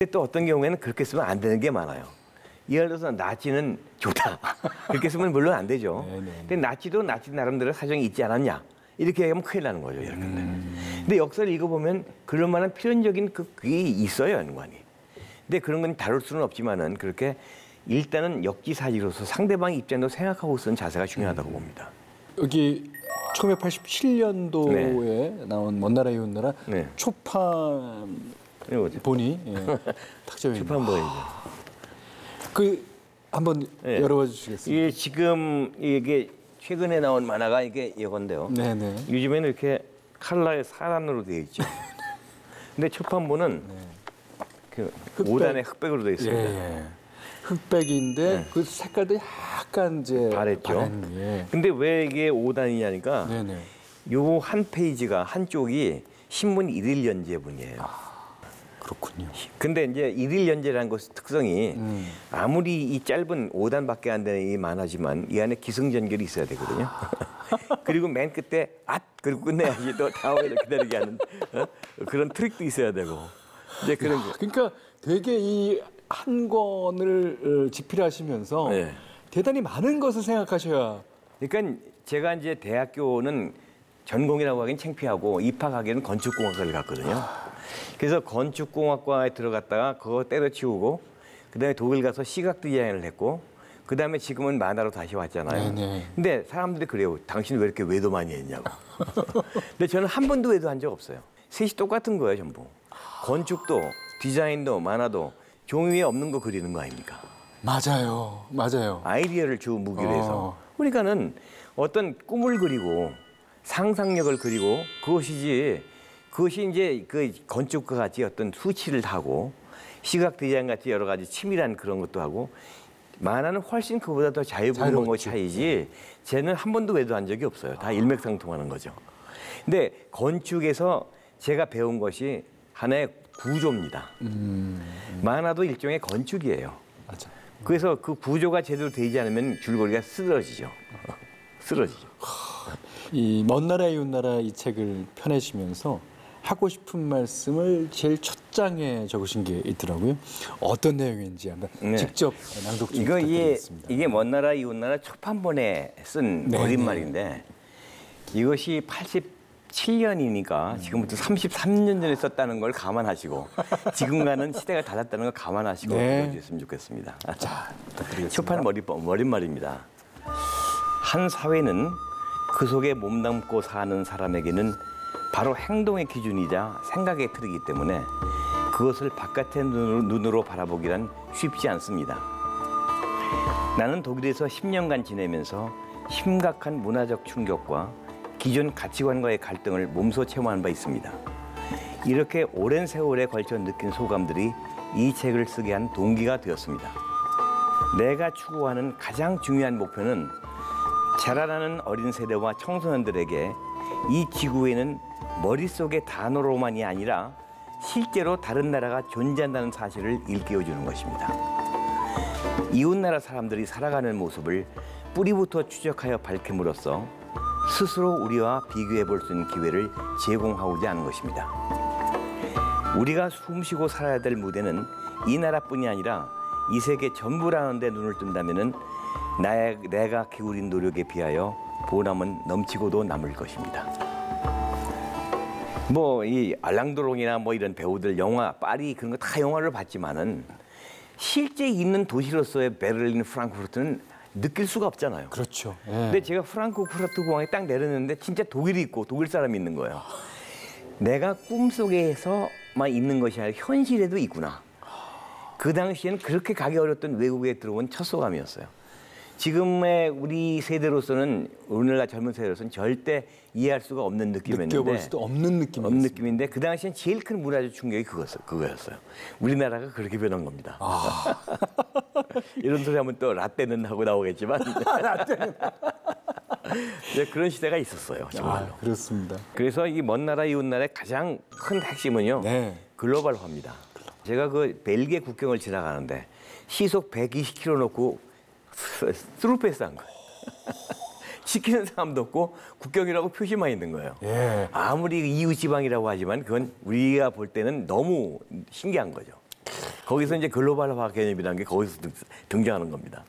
또 어떤 경우에는 그렇게 쓰면 안 되는 게 많아요. 예를 들어서 나치는 좋다. 그렇게 쓰면 물론 안 되죠. 근데 나치도 나치 나름대로 사정이 있지 않았냐. 이렇게 하면 큰일 나는 거죠. 이렇게. 근데 역사를 읽어보면 그럴 만한 필연적인 그게 있어요. 연관이. 근데 그런 건 다룰 수는 없지만은 그렇게 일단은 역지사지로서 상대방의 입장도 생각하고 쓰는 자세가 중요하다고 봅니다. 여기 1987년도에 나온 먼 나라 이웃 나라 초판 본이 탁자에 초판 본이죠. 그 한번 열어봐 주시겠습니까? 이게 지금 이게 최근에 나온 만화가 이게 이건데요. 네네. 요즘에는 이렇게 칼라의 사란으로 되어 있죠. 근데 초판본은 그 5단의 흑백으로 되어 있습니다. 예. 흑백인데 그 색깔도 약간 이제 바랬죠. 근데 왜 이게 5단이냐니까 요 한 페이지가 한쪽이 신문 일일 연재분이에요. 그렇군요. 근데 이제 일일 연재라는 것의 특성이 아무리 이 짧은 5단밖에 안 되는 이 만화지만 이 안에 기승전결이 있어야 되거든요. 그리고 맨 끝에 그리고 끝내야지 또 다음에 기다리게 하는 그런 트릭도 있어야 되고 이제 그런 거. 그러니까 되게 이 한 권을 집필하시면서 대단히 많은 것을 생각하셔야. 그러니까 제가 이제 대학교는 전공이라고 하긴 창피하고 입학하기에는 건축공학과를 갔거든요. 그래서 건축공학과에 들어갔다가 그거 때려치우고 그다음에 독일 가서 시각 디자인을 했고 그다음에 지금은 만화로 다시 왔잖아요. 근데 사람들이 그래요. 당신 왜 이렇게 외도 많이 했냐고. 근데 저는 한 번도 외도한 적 없어요. 셋이 똑같은 거예요, 전부. 건축도 디자인도 만화도 종이 위에 없는 거 그리는 거 아닙니까? 맞아요. 아이디어를 주 무기로 해서. 그러니까는 어떤 꿈을 그리고 상상력을 그리고 그것이 이제 그 건축과 같이 어떤 수치를 하고 시각 디자인 같이 여러 가지 치밀한 그런 것도 하고 만화는 훨씬 그보다 더 자유분방한 차이지 쟤는 한 번도 외도한 적이 없어요. 다 일맥상통하는 거죠. 근데 건축에서 제가 배운 것이 하나의 구조입니다. 만화도 일종의 건축이에요. 맞아. 그래서 그 구조가 제대로 되지 않으면 줄거리가 쓰러지죠. 이 먼 나라 이웃 나라 이 책을 펴내시면서 하고 싶은 말씀을 제일 첫 장에 적으신 게 있더라고요. 어떤 내용인지 한번 직접 낭독 좀 부탁드리겠습니다. 이게 먼 나라 이웃 나라 초판본에 쓴 어린말인데 이것이 87년이니까 지금부터 33년 전에 썼다는 걸 감안하시고 지금과는 시대가 달랐다는 걸 감안하시고 읽어주셨으면 좋겠습니다. 자, 부탁드리겠습니다. 초판 어린말입니다. 한 사회는 그 속에 몸담고 사는 사람에게는 바로 행동의 기준이자 생각의 틀이기 때문에 그것을 바깥의 눈으로 바라보기란 쉽지 않습니다. 나는 독일에서 10년간 지내면서 심각한 문화적 충격과 기존 가치관과의 갈등을 몸소 체험한 바 있습니다. 이렇게 오랜 세월에 걸쳐 느낀 소감들이 이 책을 쓰게 한 동기가 되었습니다. 내가 추구하는 가장 중요한 목표는 자라나는 어린 세대와 청소년들에게 이 지구에는 머릿속의 단어로만이 아니라 실제로 다른 나라가 존재한다는 사실을 일깨워주는 것입니다. 이웃나라 사람들이 살아가는 모습을 뿌리부터 추적하여 밝힘으로써 스스로 우리와 비교해 볼 수 있는 기회를 제공하고자 하는 것입니다. 우리가 숨쉬고 살아야 될 무대는 이 나라뿐이 아니라 이 세계 전부라는 데 눈을 뜬다면은 내가 기울인 노력에 비하여 보람은 넘치고도 남을 것입니다. 뭐 이 알랑드롱이나 뭐 이런 배우들 영화 파리 그런 거 다 영화를 봤지만은 실제 있는 도시로서의 베를린, 프랑크푸르트는 느낄 수가 없잖아요. 그렇죠. 근데 제가 프랑크푸르트 공항에 딱 내렸는데 진짜 독일이 있고 독일 사람이 있는 거예요. 내가 꿈속에서만 있는 것이 아니라 현실에도 있구나. 그 당시에는 그렇게 가기 어렸던 외국에 들어온 첫 소감이었어요. 지금의 우리 세대로서는 오늘날 젊은 세대로서는 절대 이해할 수가 없는 느낌이었는데 느껴볼 수도 없는 느낌인데 그 당시엔 제일 큰 문화적 충격이 그거였어요. 우리나라가 그렇게 변한 겁니다. 이런 소리 하면 또 라떼는 하고 나오겠지만 라떼는 그런 시대가 있었어요. 정말로. 그렇습니다. 그래서 이 먼 나라 이웃 나라의 가장 큰 핵심은요. 글로벌화입니다. 제가 그 벨기에 국경을 지나가는데 시속 120km 놓고 스루패스한 거예요. 시키는 사람도 없고 국경이라고 표시만 있는 거예요. 아무리 이웃 지방이라고 하지만 그건 우리가 볼 때는 너무 신기한 거죠. 거기서 이제 글로벌화 개념이라는 게 거기서 등장하는 겁니다.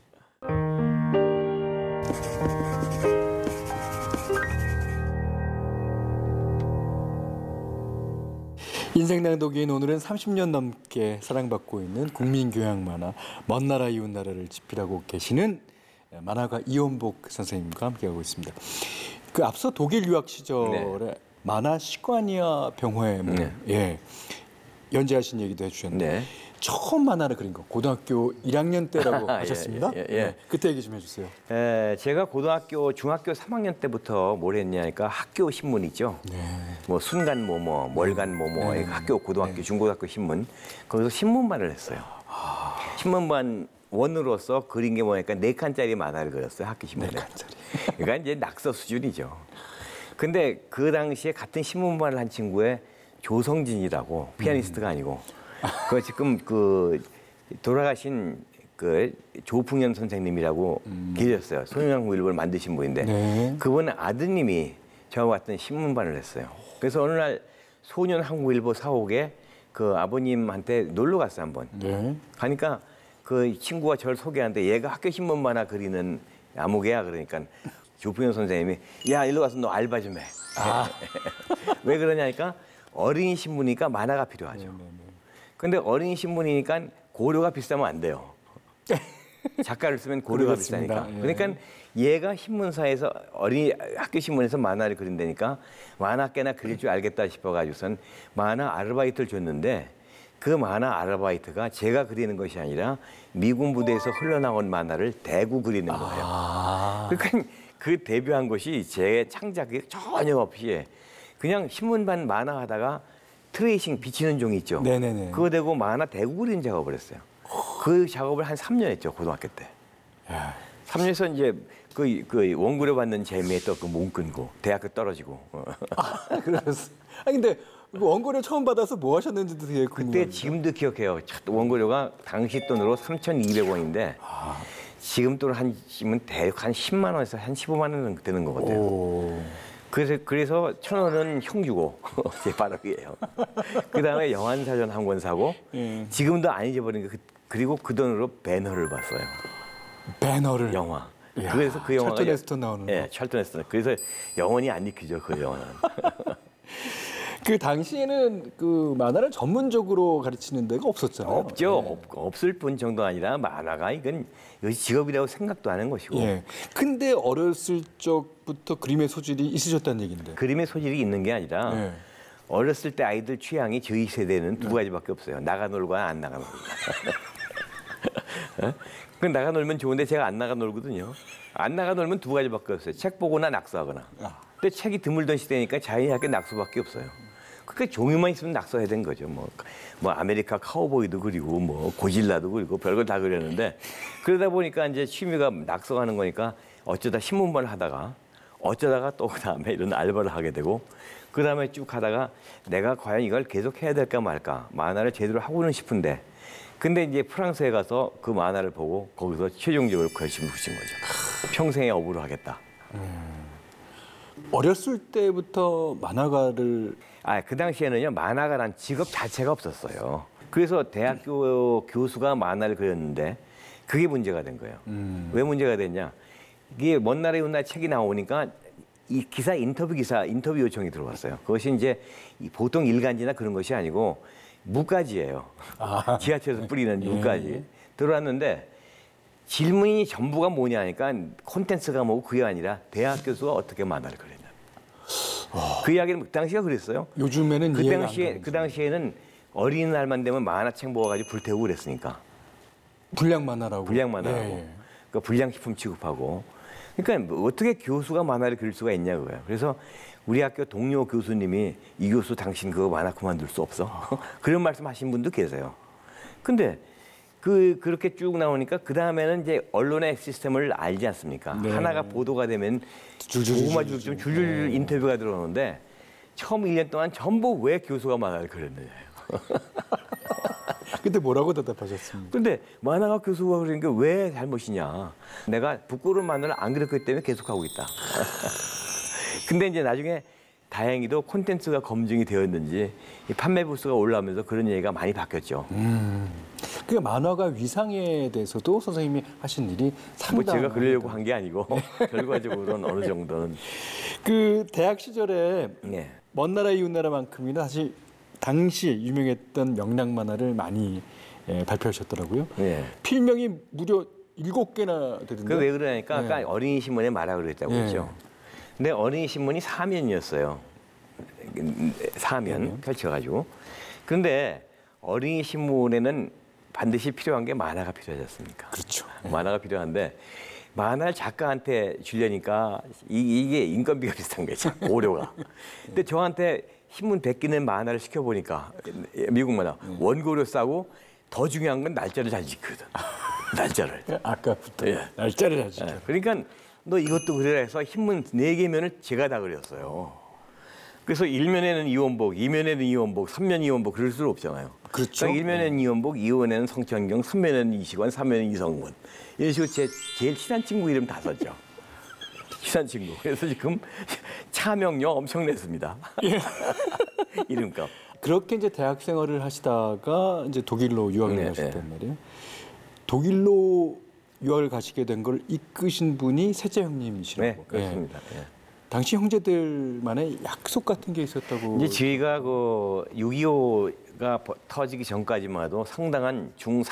인생낭독인 오늘은 30년 넘게 사랑받고 있는 국민교양 만화 먼 나라 이웃 나라를 집필하고 계시는 만화가 이원복 선생님과 함께하고 있습니다. 그 앞서 독일 유학 시절에 만화 시과니아 병화의 예, 연재하신 얘기도 해주셨는데 처음 만화를 그린 거 고등학교 1학년 때라고 하셨습니다. 그때 얘기 좀 해주세요. 제가 중학교 3학년 때부터 뭘 했냐니까 학교 신문 있죠. 뭐 순간 뭐뭐, 월간 뭐뭐, 학교 고등학교, 중고등학교 신문 거기서 신문반을 했어요. 신문반 원으로서 그린 게 뭐니까 4칸짜리 만화를 그렸어요. 학교 신문에. 4칸짜리. 그러니까 이제 낙서 수준이죠. 근데 그 당시에 같은 신문반을 한 친구의 조성진이라고 피아니스트가 아니고 그 지금 그 돌아가신 그 조풍현 선생님이라고 계셨어요. 소년항구일보를 만드신 분인데 그분 아드님이 저와 같은 신문반을 했어요. 그래서 어느 날 소년항구일보 사옥에 그 아버님한테 놀러 갔어요 한번. 가니까 그 친구가 저를 소개하는데 얘가 학교 신문 만화 그리는 아무개야 그러니까 조풍현 선생님이 야 일로 와서 너 알바 좀 해. 왜 그러냐니까 어린이 신문이니까 만화가 필요하죠. 근데 어린이 신문이니까 고료가 비싸면 안 돼요. 작가를 쓰면 고료가 비싸니까. 그러니까 얘가 신문사에서 학교 신문에서 만화를 그린다니까 만화계나 그릴 줄 알겠다 싶어가지고선 만화 아르바이트를 줬는데 그 만화 아르바이트가 제가 그리는 것이 아니라 미군 부대에서 흘러나온 만화를 대구 그리는 거예요. 그러니까 그 데뷔한 것이 제 창작이 전혀 없이 그냥 신문반 만화 하다가 트레이싱 비치는 종이 있죠. 그거 대고 만화 대구 그리는 작업을 했어요. 그 작업을 한 3년 했죠. 고등학교 때. 3년에서 이제 그 원고료 받는 재미에 또 그 몸 끊고 대학교 떨어지고. 그래서 근데 원고료 처음 받아서 뭐 하셨는지도 되게 궁금합니다. 그때 지금도 기억해요. 첫 원고료가 당시 돈으로 3,200원인데 지금 돈으로 하면 대략 한 10만 원에서 한 15만 원 되는 것 같아요. 그래서 1,000원은 형 주고 제 바람이에요. 그다음에 영안사전 한 권 사고 지금도 안 잊어버린 게 그리고 그 돈으로 배너를 봤어요. 배너를? 영화. 그래서 그 영화가 찰턴 헤스턴 나오는 거. 찰턴 헤스턴. 그래서 영원히 안 잊히죠 그 영화는. 그 당시에는 그 만화를 전문적으로 가르치는 데가 없었잖아요. 없죠. 없을 뿐 정도 아니라 만화가 이건 직업이라고 생각도 하는 것이고. 근데 어렸을 적부터 그림의 소질이 있으셨다는 얘기인데. 그림의 소질이 있는 게 아니라 어렸을 때 아이들 취향이 저희 세대는 두 가지밖에 없어요. 나가 놀거나 안 나가 놀고. 그 나가 놀면 좋은데 제가 안 나가 놀거든요. 안 나가 놀면 두 가지밖에 없어요. 책 보거나 낙서하거나. 근데 책이 드물던 시대니까 자연스럽게 낙서밖에 없어요. 그러니까 종이만 있으면 낙서해야 된 거죠. 뭐 아메리카 카우보이도 그리고 뭐 고질라도 그리고 별걸 다 그렸는데 그러다 보니까 이제 취미가 낙서하는 거니까 어쩌다 신문반을 하다가 어쩌다가 또 그다음에 이런 알바를 하게 되고 그다음에 쭉 하다가 내가 과연 이걸 계속 해야 될까 말까 만화를 제대로 하고는 싶은데 근데 이제 프랑스에 가서 그 만화를 보고 거기서 최종적으로 결심을 붙인 거죠. 평생에 업으로 하겠다. 어렸을 때부터 만화가를 그 당시에는요 만화가란 직업 자체가 없었어요. 그래서 대학교 교수가 만화를 그렸는데 그게 문제가 된 거예요. 왜 문제가 됐냐? 이게 먼 나라 이웃 나라 책이 나오니까 이 기사 인터뷰 요청이 들어왔어요. 그것이 이제 보통 일간지나 그런 것이 아니고 무가지예요. 지하철에서 뿌리는 무가지 들어왔는데 질문이 전부가 뭐냐 하니까 콘텐츠가 뭐고 그게 아니라 대학 교수가 어떻게 만화를 그렸냐. 그 이야기는 그 당시가 그랬어요. 요즘에는 그 당시에는 어린이날만 되면 만화책 모아가지고 불태우고 그랬으니까. 불량 만화라고. 그러니까 불량식품 취급하고. 그러니까 뭐 어떻게 교수가 만화를 그릴 수가 있냐 그거예요. 그래서 우리 학교 동료 교수님이 이 교수 당신 그거 만화 그만둘 수 없어? 그런 말씀하신 분도 계세요. 근데 그렇게 쭉 나오니까 그 다음에는 이제 언론의 시스템을 알지 않습니까? 하나가 보도가 되면 줄줄 인터뷰가 들어오는데 처음 1년 동안 전부 왜 교수가 만화를 그렸느냐요. 그때 뭐라고 대답하셨습니까? 근데 만화가 교수가 그린 게 왜 잘못이냐. 내가 부끄러운 만화를 안 그렸기 때문에 계속하고 있다. 근데 이제 나중에 다행히도 콘텐츠가 검증이 되었는지 이 판매 부수가 올라오면서 그런 얘기가 많이 바뀌었죠. 그 만화가 위상에 대해서도 선생님이 하신 일이 뭐 상당히 제가 그러려고 한 게 아니고 결과적으로는 어느 정도는. 그 대학 시절에 네. 먼 나라 이웃 나라만큼이나 사실 당시 유명했던 명락 만화를 많이 발표하셨더라고요. 네. 필명이 무려 7개나 되던데. 그 왜 그러냐니까 네. 아까 어린이 신문에 말하고 그랬다고 네. 했죠. 근데 어린이 신문이 사면이었어요. 사면 펼쳐가지고. 그런데 어린이 신문에는 반드시 필요한 게 만화가 필요하지 않습니까? 그렇죠. 만화가 필요한데 만화를 작가한테 주려니까 이게 인건비가 비싼 거죠. 고료가. 근데 저한테 신문 100기는 만화를 시켜보니까 미국 만화 원고료 싸고 더 중요한 건 날짜를 잘 지거든. 날짜를. 아까부터 예. 날짜를 잘 지켜. 그러니까 너 이것도 그래라 해서 신문 4개면을 제가 다 그렸어요. 그래서 1면에는 이원복, 2면에는 이원복, 3면 이원복 그럴 수 없잖아요. 그렇죠. 그러니까 1면에는 이원복, 2면에는 성천경, 3면에는 이시관, 3면에는 이성문. 이런 식으로 제 제일 친한 친구 이름 다 썼죠. 친한 친구. 그래서 지금 차명료 엄청 냈습니다. 이름값. 그렇게 이제 대학 생활을 하시다가 이제 독일로 유학을 네, 가셨단 말이에요. 독일로 유학을 가시게 된 걸 이끄신 분이 셋째 형님이시라고. 네, 그렇습니다. 예. 당시 형제들만의 약속 같은 게 있었다고. 이제 저희가 그 6.25가 터지기 전까지만 해도 상당한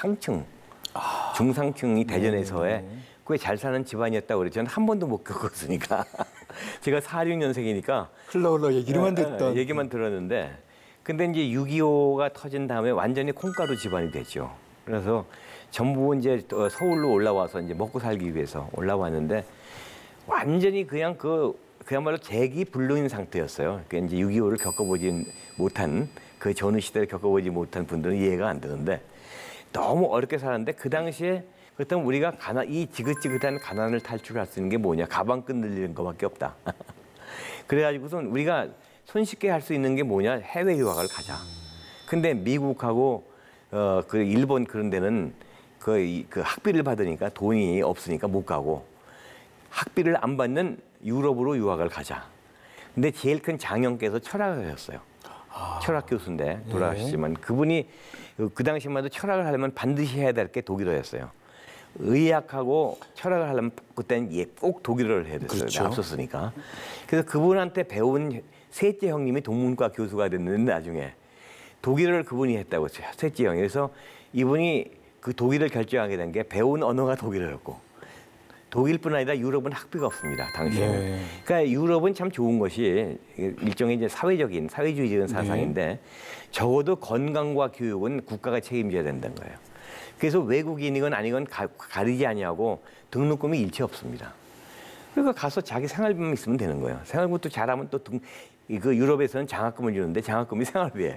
중상층이 대전에서의 꽤 잘 사는 집안이었다고 그랬죠. 저는 한 번도 못 겪었으니까. 제가 46년생이니까 흘러 얘기만 듣던. 얘기만 들었는데 근데 이제 6.25가 터진 다음에 완전히 콩가루 집안이 됐죠. 그래서 전부 이제 서울로 올라와서 이제 먹고 살기 위해서 올라왔는데 완전히 그냥 그야말로 재기불능인 상태였어요. 그러니까 이제 6.25를 겪어보지 못한 그 전후 시대를 겪어보지 못한 분들은 이해가 안 되는데 너무 어렵게 살았는데 그 당시에 그렇다면 우리가 이 지긋지긋한 가난을 탈출할 수 있는 게 뭐냐? 가방끈 늘리는 것밖에 없다. 그래가지고선 우리가 손쉽게 할 수 있는 게 뭐냐? 해외 유학을 가자. 근데 미국하고 그 일본 그런 데는 그 학비를 받으니까 돈이 없으니까 못 가고 학비를 안 받는 유럽으로 유학을 가자. 근데 제일 큰 장형께서 철학을 하셨어요. 철학 교수인데 돌아가셨지만 그분이 그 당시만 해도 철학을 하려면 반드시 해야 될 게 독일어였어요. 의학하고 철학을 하려면 그때는 꼭 독일어를 해야 됐어요. 그렇죠. 앞섰으니까. 그래서 그분한테 배운 셋째 형님이 동문과 교수가 됐는데 나중에 독일어를 그분이 했다고 했어요. 셋째 형이. 그래서 이분이 그 독일을 결정하게 된 게 배운 언어가 독일어였고 독일뿐 아니라 유럽은 학비가 없습니다. 당시에. 네. 그러니까 유럽은 참 좋은 것이 일종의 이제 사회주의적인 사상인데 적어도 건강과 교육은 국가가 책임져야 된다는 거예요. 그래서 외국인이건 아니건 가리지 아니하고 등록금이 일체 없습니다. 그러니까 가서 자기 생활비만 있으면 되는 거예요. 생활비도 잘하면 또 그 유럽에서는 장학금을 주는데 장학금이 생활비예요.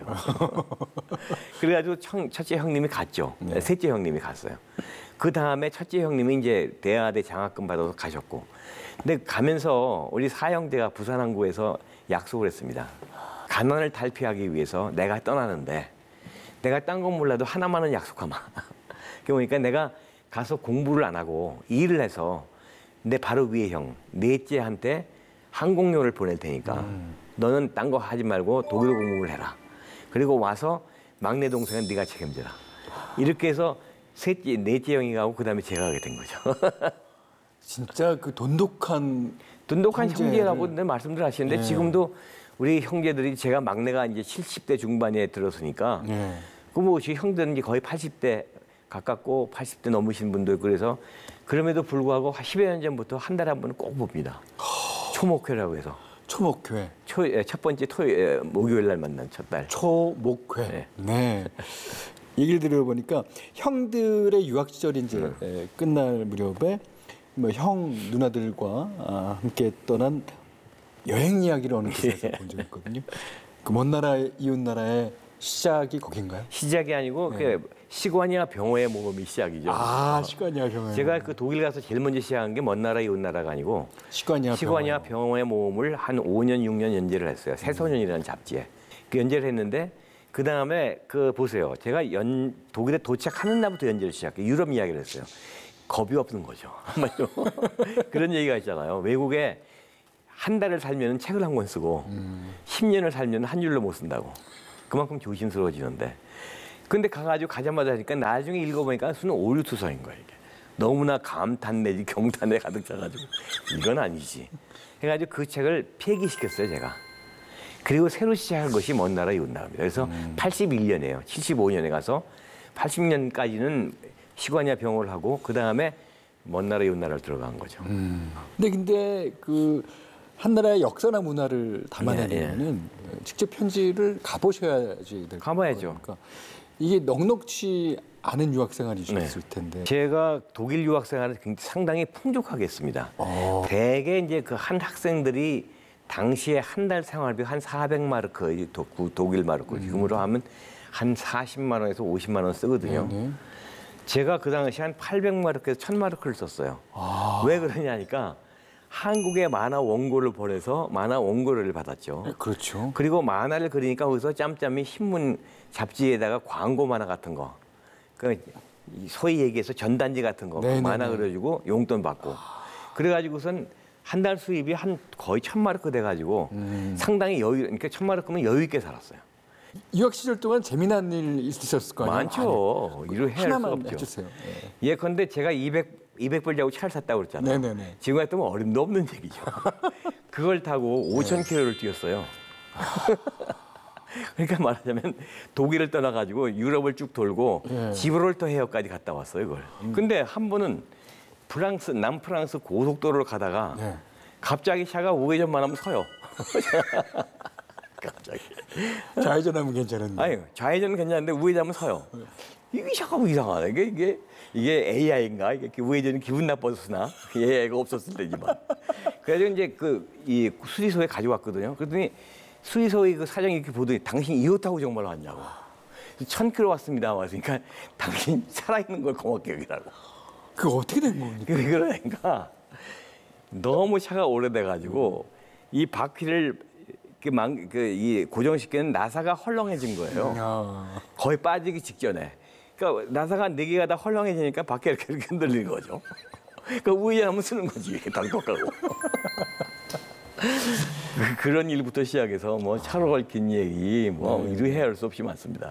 그래가지고 첫째 형님이 갔죠. 네. 셋째 형님이 갔어요. 그 다음에 첫째 형님이 이제 대하대 장학금 받아서 가셨고. 근데 가면서 우리 사형제가 부산항구에서 약속을 했습니다. 가난을 탈피하기 위해서 내가 떠나는데 내가 딴 건 몰라도 하나만은 약속하마. 그러니까 내가 가서 공부를 안 하고 일을 해서 내 바로 위에 형, 넷째한테 항공료를 보낼 테니까 너는 딴 거 하지 말고 독일어 공부를 해라. 그리고 와서 막내 동생은 네가 책임져라. 이렇게 해서 넷째 형이 가고 그다음에 제가 가게 된 거죠. 진짜 그 돈독한 형제라고 말씀들 하시는데 네. 지금도 우리 형제들이 제가 막내가 이제 70대 중반에 들었으니까 네. 그뭐 저희 형들은 이제 거의 80대 가깝고 80대 넘으신 분도 있고 그래서 그럼에도 불구하고 10여 년 전부터 한 달에 한 번은 꼭 봅니다. 초목회라고 해서 초목회. 첫 번째 목요일 날 만난 첫 달. 초목회. 네. 네. 얘기를 들어보니까 형들의 유학 시절이 이제 끝날 무렵에 뭐 형 누나들과 함께 떠난 여행 이야기를 어느 기사에서 본 적이 있거든요. 그 먼 나라 이웃 나라의 시작이 거긴가요? 시작이 아니고 그 시관이와 병호의 모범이 시작이죠. 아, 시관이야 병호. 제가 그 독일 가서 제일 먼저 시작한 게 먼 나라 이웃 나라가 아니고 시관이야 병호의 모범을 한 5년 6년 연재를 했어요. 새소년이라는 잡지에 그 연재를 했는데 그 다음에 그 보세요. 제가 독일에 도착하는 날부터 연재를 시작해요. 유럽 이야기를 했어요. 겁이 없는 거죠. 한마디로 그런 얘기가 있잖아요. 외국에 한 달을 살면 책을 한 권 쓰고 10년을 살면 한 줄로 못 쓴다고. 그만큼 조심스러워지는데. 근데 가가지고 가자마자 하니까 나중에 읽어보니까 수는 오류투성인 거야 이게. 너무나 감탄 내지 경탄에 가득 차가지고 이건 아니지. 해가지고 그 책을 폐기시켰어요 제가. 그리고 새로 시작한 것이 먼 나라 이웃 나라입니다. 그래서 81년이에요. 75년에 가서 80년까지는 시관야 병호를 하고 그 다음에 먼 나라 이웃 나라를 들어간 거죠. 근데 그 한나라의 역사나 문화를 담아내려면은 직접 편지를 가보셔야지 될 가봐야죠. 거니까 이게 넉넉지 않은 유학 생활이셨을 텐데. 제가 독일 유학 생활을 상당히 풍족하게 했습니다. 대개 이제 그 한 학생들이 당시에 한 달 생활비 한 400마르크, 독일 마르크, 지금으로 하면 한 40만 원에서 50만 원 쓰거든요. 네네. 제가 그 당시 한 800마르크에서 1000마르크를 썼어요. 왜 그러냐니까 한국에 만화 원고를 보내서 만화 원고를 받았죠. 그렇죠. 그리고 만화를 그리니까 거기서 짬짬이 신문 잡지에다가 광고 만화 같은 거, 그 소위 얘기해서 전단지 같은 거 네네네. 만화 그려주고 용돈 받고 그래가지고선 한 달 수입이 한 거의 1000마르크 돼가지고 상당히 그러니까 1000마르크면 여유 있게 살았어요. 유학 시절 동안 재미난 일 있으셨을 거 아니에요? 많죠. 이루 해야 할 수 하나만 없죠. 해주세요. 예컨대 제가 200불 자고 차를 샀다고 그랬잖아요. 네네네. 지금 같으면 어림도 없는 얘기죠. 그걸 타고 5,000km를 뛰었어요. 그러니까 말하자면 독일을 떠나가지고 유럽을 쭉 돌고 지브롤터 해역까지 갔다 왔어요. 그걸. 근데 한 번은 남프랑스 고속도로를 가다가 갑자기 차가 우회전만 하면 서요. 갑자기. 좌회전하면 괜찮은데. 아니 좌회전은 괜찮은데 우회전하면 서요. 이게 잠깐 이상하네. 이게 AI인가? 이게 우회전이 기분 나빠서 쓰나? AI가 없었을 때지만. 그래서 이제 이 수리소에 가져왔거든요. 그랬더니 수리소의 그 사장이 이렇게 보더니 당신 이거 타고 정말 왔냐고. 1000km 왔습니다. 왔으니까 당신 살아있는 걸 고맙게 여기라고. 그거 어떻게 된 겁니까? 그러니까 너무 차가 오래돼가지고 이 바퀴를 이 고정시키는 나사가 헐렁해진 거예요. 거의 빠지기 직전에. 그러니까 나사가 4개가 다 헐렁해지니까 바퀴가 이렇게 흔들리는 거죠. 그러니까 우회전하면 쓰는 거지. 덜컥하고. 그런 일부터 시작해서 뭐 차로 얽힌 얘기 뭐 이루 헤아릴 수 없이 많습니다.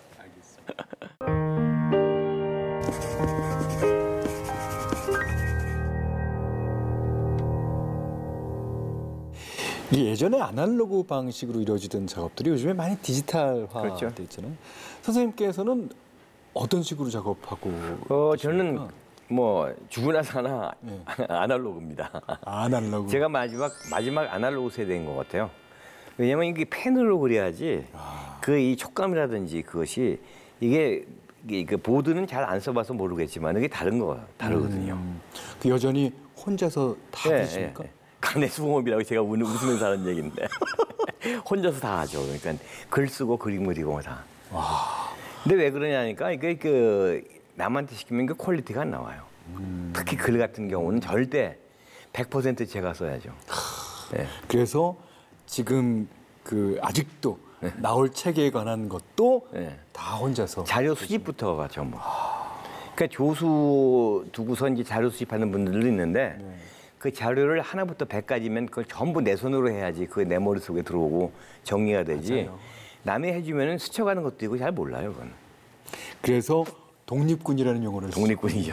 예전에 아날로그 방식으로 이루어지던 작업들이 요즘에 많이 디지털화돼 그렇죠. 있잖아요. 선생님께서는 어떤 식으로 작업하고 저는 계십니까? 뭐 죽으나 사나 아날로그입니다. 아날로그. 제가 마지막 아날로그 세대인 것 같아요. 왜냐면 이게 펜으로 그려야지 그 이 촉감이라든지 그것이 이게 그 보드는 잘 안 써봐서 모르겠지만 이게 다르거든요. 그 여전히 혼자서 다 하십니까? 간해수공업이라고 제가 웃으면서 하는 얘기인데 혼자서 다 하죠. 그러니까 글 쓰고 그림 그리고 다. 근데 왜 그러냐니까 이게 그 남한테 시키면 그 퀄리티가 안 나와요. 특히 글 같은 경우는 절대 100% 제가 써야죠. 네. 그래서 지금 그 아직도 나올 책에 관한 것도 다 혼자서 자료 수집부터가 전부. 그러니까 조수 두고서 이제 자료 수집하는 분들도 있는데 그 자료를 하나부터 100까지면 그걸 전부 내 손으로 해야지 그게 내 머릿속에 들어오고 정리가 되지. 맞아요. 남이 해주면 스쳐가는 것도 있고 잘 몰라요. 그건. 그래서 독립군이라는 용어를 독립군이죠.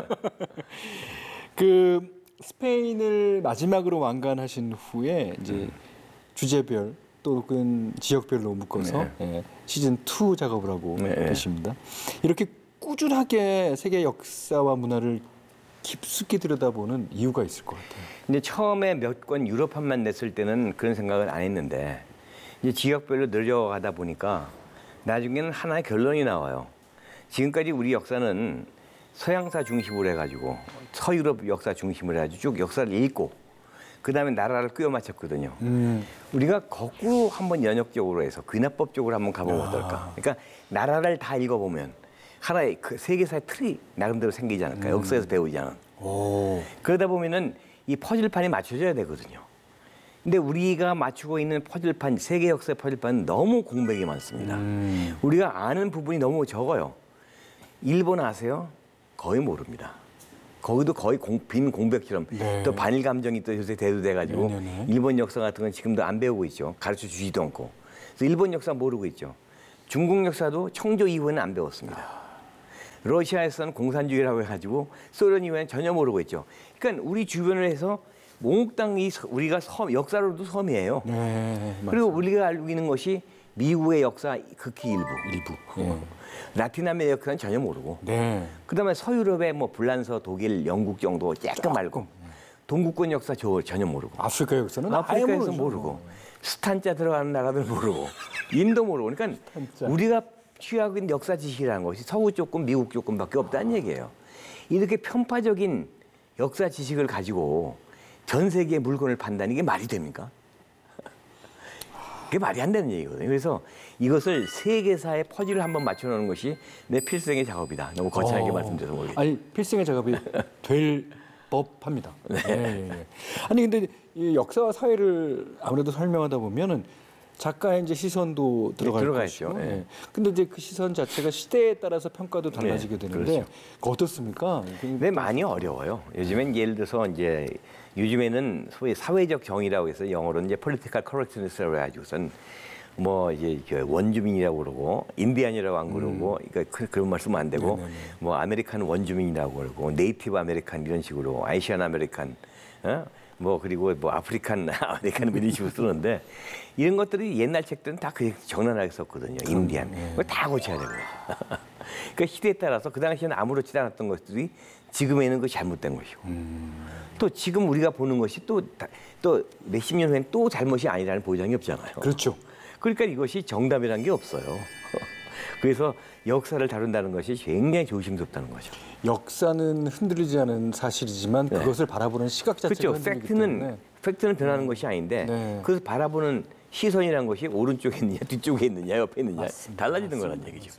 그 스페인을 마지막으로 왕관하신 후에 이제 주제별 또는 지역별로 묶어서 시즌 2 작업을 하고 계십니다. 이렇게 꾸준하게 세계 역사와 문화를 깊숙이 들여다보는 이유가 있을 것 같아요. 근데 처음에 몇 권 유럽판만 냈을 때는 그런 생각을 안 했는데 이제 지역별로 늘려가다 보니까 나중에는 하나의 결론이 나와요. 지금까지 우리 역사는 서양사 중심으로 해가지고 서유럽 역사 중심으로 해가지고 쭉 역사를 읽고 그다음에 나라를 끼워 맞췄거든요. 우리가 거꾸로 한번 연역적으로 해서 귀납법적으로 한번 가보면 어떨까. 그러니까 나라를 다 읽어보면 하나의 그 세계사의 틀이 나름대로 생기지 않을까. 역사에서 배우지 않은. 그러다 보면은 이 퍼즐판이 맞춰져야 되거든요. 근데 우리가 맞추고 있는 퍼즐판, 세계 역사의 퍼즐판은 너무 공백이 많습니다. 우리가 아는 부분이 너무 적어요. 일본 아세요? 거의 모릅니다. 거기도 거의 빈 공백처럼 네. 또 반일 감정이 또 요새 대두돼가지고 네네네. 일본 역사 같은 건 지금도 안 배우고 있죠. 가르쳐 주지도 않고. 그래서 일본 역사 모르고 있죠. 중국 역사도 청조 이후에는 안 배웠습니다. 러시아에서는 공산주의라고 해가지고 소련 이후에는 전혀 모르고 있죠. 그러니까 우리 주변을 해서 몽땅 우리가 역사로도 섬이에요. 네, 그리고 우리가 알고 있는 것이 미국의 역사 극히 일부. 예. 라틴 아메리카 역사는 전혀 모르고. 네. 그다음에 서유럽의 뭐 불란서, 독일, 영국 정도 조금 알고. 동구권 역사 전혀 모르고. 아프리카 역사는 아예 아프리카에서 모르죠. 모르고. 스탄자 들어가는 나라들 모르고. 인도 모르고. 그러니까 스탄자. 우리가 취하고 있는 역사 지식이라는 것이 서구 조금, 미국 조금밖에 없다는 얘기예요. 이렇게 편파적인 역사 지식을 가지고 전 세계의 물건을 판다는 게 말이 됩니까? 그게 말이 안 되는 얘기거든요. 그래서 이것을 세계사의 퍼즐을 한번 맞춰놓는 것이 내 필생의 작업이다. 너무 거창하게 말씀드려서 모르겠어요. 아니 필생의 작업이 될 법합니다. 네. 예. 아니 근데 이 역사와 사회를 아무래도 설명하다 보면은 작가의 이제 시선도 들어갈 들어가 것이고. 있죠. 예. 근데 이제 그 시선 자체가 시대에 따라서 평가도 달라지게 네, 되는데 그렇죠. 어떻습니까? 네, 많이 어려워요. 요즘엔 예를 들어서 이제 요즘에는 소위 사회적 정의라고 해서 영어로는 이제 political correctness라고 해가지고선 뭐 이제 원주민이라고 그러고 인디안이라고 안 그러고 그러니까 그런 말씀 안 되고 네네네. 뭐 아메리칸 원주민이라고 그러고 네이티브 아메리칸 이런 식으로 아시안 아메리칸 뭐 그리고 뭐 아프리칸 아메리칸 이런 식으로 쓰는데 이런 것들이 옛날 책들은 다 그 정난하게 썼거든요. 인디안 그거 다 고쳐야 되고요. 그러니까 시대에 따라서 그 당시에는 아무렇지도 않았던 것들이 지금에는 그 잘못된 것이고 또 지금 우리가 보는 것이 또 몇십 년 후엔 또 잘못이 아니라는 보장이 없잖아요. 그렇죠. 그러니까 이것이 정답이라는 게 없어요. 그래서 역사를 다룬다는 것이 굉장히 조심스럽다는 거죠. 역사는 흔들리지 않은 사실이지만 네. 그것을 바라보는 시각 자체가 그렇죠. 흔들리기 때문에 팩트는 변하는 것이 아닌데 네. 그래서 바라보는 시선이라는 것이 오른쪽에 있느냐, 뒤쪽에 있느냐, 옆에 있느냐 맞습니다. 달라지는 거란 얘기죠.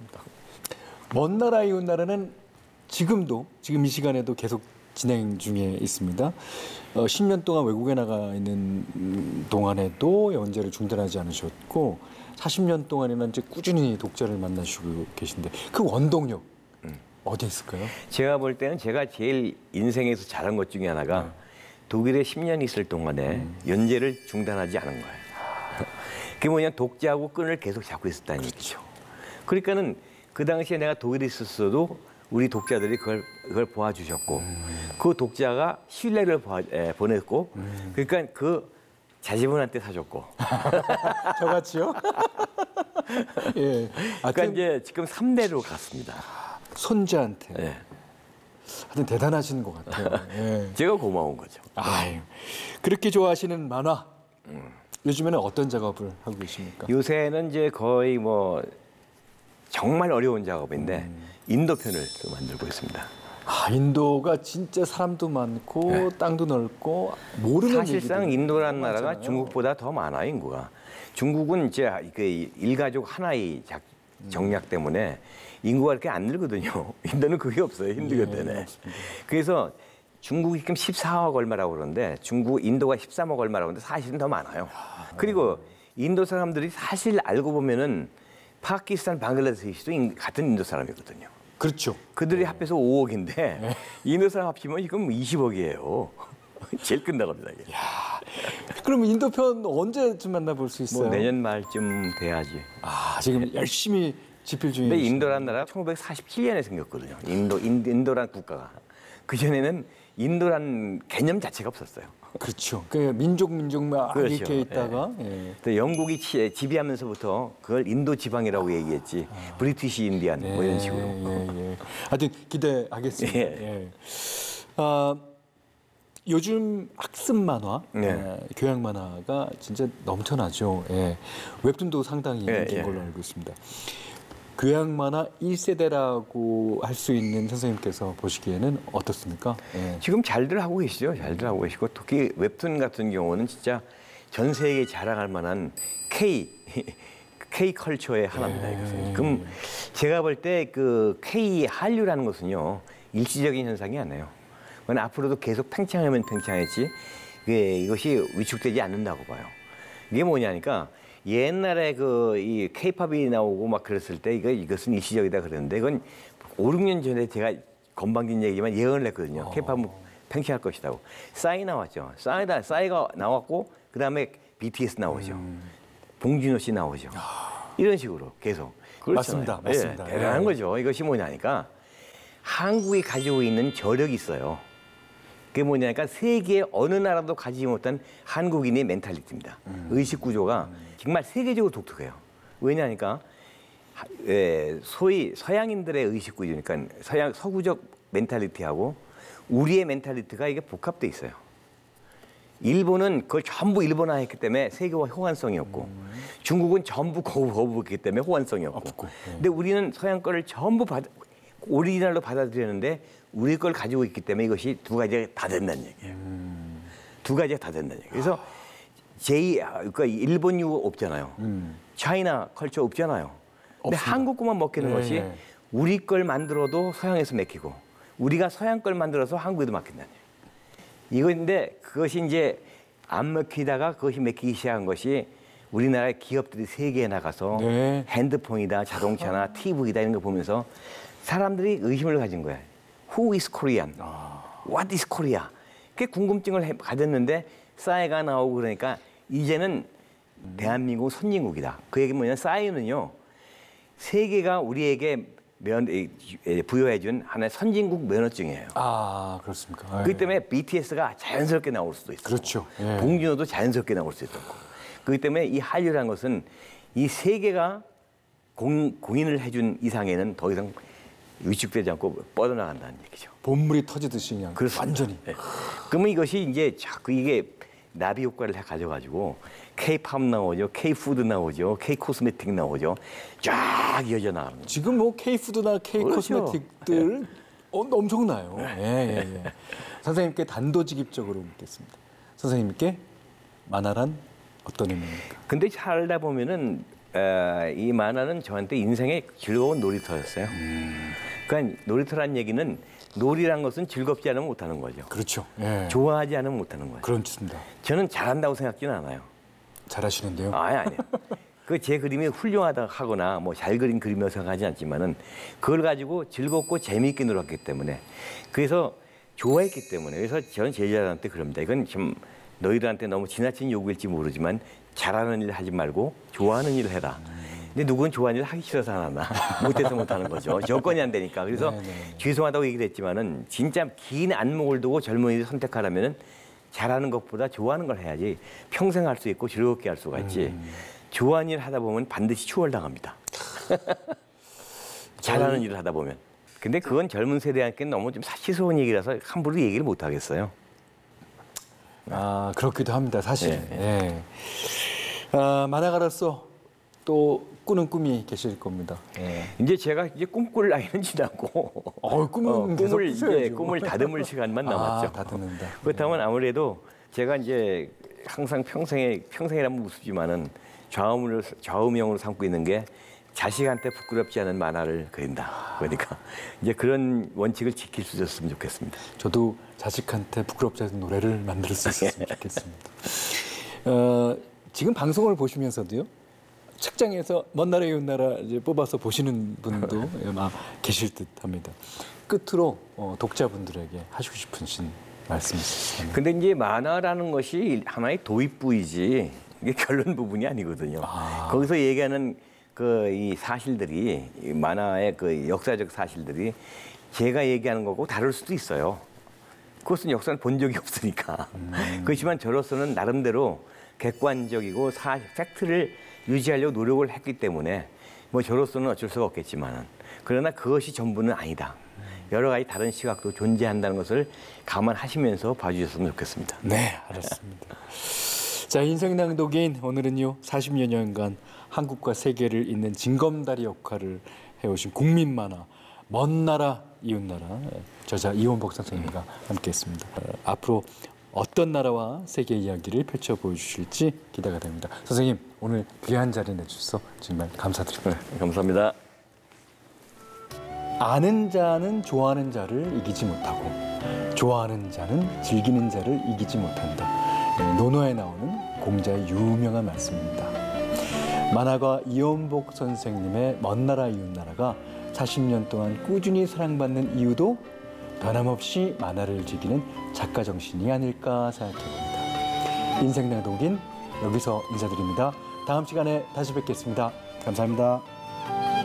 먼 나라 이웃 나라는 지금 이 시간에도 계속 진행 중에 있습니다. 10년 동안 외국에 나가 있는 동안에도 연재를 중단하지 않으셨고 40년 동안이나 이제 꾸준히 독자를 만나시고 계신데 그 원동력 어디 있을까요? 제가 볼 때는 제가 제일 인생에서 잘한 것 중에 하나가 독일에 10년 있을 동안에 연재를 중단하지 않은 거예요. 그게 뭐냐면 독자하고 끈을 계속 잡고 있었다는 얘기죠. 그러니까는 그 당시에 내가 독일에 있었어도 우리 독자들이 그걸 보아주셨고 그 독자가 신뢰를 보냈고 그러니까 그 자제분한테 사줬고 저같이요? 예. 그러니까 이제 지금 3대로 갔습니다. 손자한테. 네. 하여튼 대단하신 것 같아요. 예. 제가 고마운 거죠. 아유, 그렇게 좋아하시는 만화. 요즘에는 어떤 작업을 하고 계십니까? 요새는 이제 거의 뭐 정말 어려운 작업인데 인도편을 또 만들고 있습니다. 아, 인도가 진짜 사람도 많고 네. 땅도 넓고 모르는 사실상 얘기들이 인도라는 너무 나라가 많잖아요. 중국보다 더 많아요, 인구가. 중국은 이제 그 일가족 하나의 정략 때문에 인구가 이렇게 안 늘거든요. 인도는 그게 없어요, 힘들기 때문에. 그래서 중국이 지금 14억 얼마라고 그러는데 인도가 13억 얼마라고 그러는데 사실은 더 많아요. 그리고 인도 사람들이 사실 알고 보면은 파키스탄, 방글라데시도 같은 인도 사람이거든요. 그렇죠. 그들이 합해서 5억인데 인도 사람 합치면 지금 20억이에요. 제일 끝나갑니다. 이게. 그럼 인도편 언제쯤 만나볼 수 있어요? 뭐 내년 말쯤 돼야지. 아, 지금 열심히 집필 중에. 근데 인도란 나라가 1947년에 생겼거든요. 인도란 국가가. 그전에는 인도란 개념 자체가 없었어요. 그렇죠. 그 민족 막 그렇죠. 이렇게 있다가 예. 근데 영국이 지배하면서부터 그걸 인도 지방이라고 얘기했지. 브리티시 인디안 뭐 이런 식으로. 예. 하여튼 기대하겠습니다. 예. 예. 아, 요즘 학습 만화, 네. 교양 만화가 진짜 넘쳐나죠. 예. 웹툰도 상당히 예, 인기인 예. 걸로 알고 있습니다. 교양 만화 1세대라고 할 수 있는 선생님께서 보시기에는 어떻습니까? 예. 지금 잘들 하고 계시죠. 잘들 하고 계시고 특히 웹툰 같은 경우는 진짜 전 세계에 자랑할 만한 K 컬처의 하나입니다. 이것은. 그럼 제가 볼 때 그 K 한류라는 것은요 일시적인 현상이 아니에요. 그건 앞으로도 계속 팽창하면 팽창했지 이것이 위축되지 않는다고 봐요. 이게 뭐냐니까 옛날에 이 K-팝이 나오고 막 그랬을 때 이것은 일시적이다 그랬는데 이건 5, 6년 전에 제가 건방진 얘기지만 예언을 했거든요. 케이팝은 팽창할 것이라고. 싸이 나왔죠. 싸이가 나왔고 그다음에 BTS 나오죠. 봉준호 씨 나오죠. 이런 식으로 계속. 맞습니다. 맞습니다. 대단한 거죠. 이것이 뭐냐니까 한국이 가지고 있는 저력이 있어요. 그게 뭐냐니까 세계 어느 나라도 가지지 못한 한국인의 멘탈리티입니다. 의식 구조가 정말 세계적으로 독특해요. 왜냐니까 소위 서양인들의 의식 구조니까 서구적 멘탈리티하고 우리의 멘탈리티가 이게 복합돼 있어요. 일본은 그걸 전부 일본화했기 때문에 세계화 호환성이 없고 중국은 전부 거부했기 때문에 호환성이 없고 근데 우리는 서양 거를 전부 오리지널로 받아들이는데 우리 걸 가지고 있기 때문에 이것이 두 가지가 다 된다는 얘기예요. 두 가지가 다 된다는 얘기예요. 그래서 그러니까 일본 유 없잖아요. 차이나 컬처 없잖아요. 근데 없습니다. 한국 것만 먹히는 것이 우리 걸 만들어도 서양에서 먹히고 우리가 서양 걸 만들어서 한국에도 먹힌다는 얘기예요. 이건데 그것이 이제 안 먹히다가 그것이 먹히기 시작한 것이 우리나라의 기업들이 세계에 나가서 핸드폰이다, 자동차나 TV다 이런 거 보면서 사람들이 의심을 가진 거야. Who is Korean? What is Korea? 그게 궁금증을 가졌는데 싸이가 나오고 그러니까 이제는 대한민국 선진국이다. 그 얘기는 뭐냐면 싸이는요. 세계가 우리에게 부여해준 하나의 선진국 면허증이에요. 아, 그렇습니까? 그렇기 때문에 BTS가 자연스럽게 나올 수도 있고 그렇죠. 봉준호도 자연스럽게 나올 수 있고 그렇기 때문에 이 한류라는 것은 이 세계가 공인을 해준 이상에는 더 이상 위축되지 않고 뻗어나간다는 얘기죠. 본물이 터지듯이 그냥 완전히. 네. 그러면 이것이 이제 자꾸 이게 나비 효과를 가져가지고 K-팝 나오죠, K-푸드 나오죠, K-코스메틱 나오죠. 쫙 이어져 나가는 거죠. 지금 뭐 K-푸드나 K-코스메틱들 엄청나요. 선생님께 단도직입적으로 묻겠습니다. 선생님께 만화란 어떤 의미입니까? 근데 살다 보면은 이 만화는 저한테 인생의 즐거운 놀이터였어요. 그러니까 놀이터란 얘기는 놀이란 것은 즐겁지 않으면 못하는 거죠. 그렇죠. 좋아하지 않으면 못하는 거죠. 그렇습니다. 저는 잘한다고 생각지는 않아요. 잘하시는데요. 아니요. 그 제 그림이 훌륭하다 하거나 뭐 잘 그린 그림이라고 생각하지 않지만은 그걸 가지고 즐겁고 재미있게 놀았기 때문에 그래서 좋아했기 때문에 그래서 저는 제자들한테 그럽니다. 이건 좀 너희들한테 너무 지나친 요구일지 모르지만 잘하는 일 하지 말고 좋아하는 일을 해라. 근데 누구는 좋아하는 일 하기 싫어서 안 하나 못해서 못하는 거죠. 여건이 안 되니까. 그래서 죄송하다고 얘기를 했지만은 진짜 긴 안목을 두고 젊은이들 선택하려면은 잘하는 것보다 좋아하는 걸 해야지 평생 할 수 있고 즐겁게 할 수가 있지. 좋아하는 일 하다 보면 반드시 추월당합니다. 잘하는 일을 하다 보면. 근데 그건 젊은 세대한테는 너무 좀 사치스러운 얘기라서 함부로 얘기를 못 하겠어요. 아, 그렇기도 합니다, 사실. 만화가로서 또 꾸는 꿈이 계실 겁니다. 이제 제가 이제 꿈꿀 나이는 지났고 꿈을 다듬을 시간만 남았죠. 다듬는다. 그렇다면 아무래도 제가 이제 항상 평생이라면 우습지만은 좌우명으로 삼고 있는 게 자식한테 부끄럽지 않은 만화를 그린다. 그러니까 이제 그런 원칙을 지킬 수 있었으면 좋겠습니다. 저도 자식한테 부끄럽지 않은 노래를 만들 수 있었으면 좋겠습니다. 지금 방송을 보시면서도요. 책장에서 먼 나라 이웃 나라 이제 뽑아서 보시는 분도 아마 계실 듯합니다. 끝으로 독자분들에게 하시고 싶으신 말씀 있으시면. 근데 이제 만화라는 것이 하나의 도입부이지 이게 결론 부분이 아니거든요. 거기서 얘기하는 이 사실들이 이 만화의 그 역사적 사실들이 제가 얘기하는 거고 다를 수도 있어요. 그것은 역사를 본 적이 없으니까. 그렇지만 저로서는 나름대로 객관적이고 팩트를 유지하려고 노력을 했기 때문에 뭐 저로서는 어쩔 수가 없겠지만 그러나 그것이 전부는 아니다. 여러 가지 다른 시각도 존재한다는 것을 감안하시면서 봐주셨으면 좋겠습니다. 네, 알았습니다. 자, 인생낭독인 오늘은요 40여 년간 한국과 세계를 잇는 징검다리 역할을 해오신 국민 만화 먼 나라 이웃 나라 저자 이원복 선생님과 함께했습니다. 앞으로 어떤 나라와 세계 이야기를 펼쳐 보여주실지 기대가 됩니다. 선생님 오늘 귀한 자리 내주셔서 정말 감사드립니다. 네, 감사합니다. 아는 자는 좋아하는 자를 이기지 못하고 좋아하는 자는 즐기는 자를 이기지 못한다. 논어에 나오는 공자의 유명한 말씀입니다. 만화가 이원복 선생님의 먼 나라 이웃 나라가 40년 동안 꾸준히 사랑받는 이유도 변함없이 만화를 즐기는 작가 정신이 아닐까 생각해봅니다. 인생낭독인 여기서 인사드립니다. 다음 시간에 다시 뵙겠습니다. 감사합니다.